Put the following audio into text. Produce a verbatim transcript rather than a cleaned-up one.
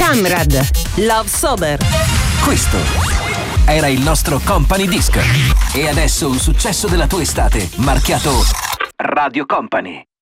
Kamrad, Love Sober. Questo era il nostro Company Disc. E adesso un successo della tua estate, marchiato Radio Company.